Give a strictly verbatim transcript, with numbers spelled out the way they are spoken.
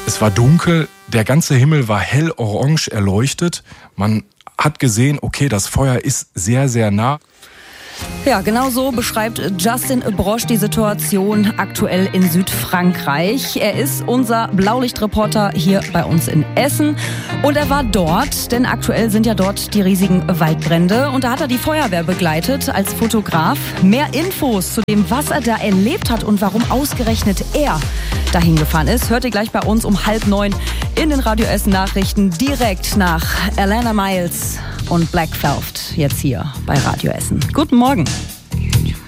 Es war dunkel, der ganze Himmel war hell orange erleuchtet. Man hat gesehen, okay, das Feuer ist sehr, sehr nah. Ja, genau so beschreibt Justin Brosch die Situation aktuell in Südfrankreich. Er ist unser Blaulichtreporter hier bei uns in Essen und er war dort, denn aktuell sind ja dort die riesigen Waldbrände und da hat er die Feuerwehr begleitet als Fotograf. Mehr Infos zu dem, was er da erlebt hat und warum ausgerechnet er dahin gefahren ist, hört ihr gleich bei uns um halb neun in den Radio Essen Nachrichten direkt nach Alana Miles und Black Velvet jetzt hier bei Radio Essen. Guten Morgen.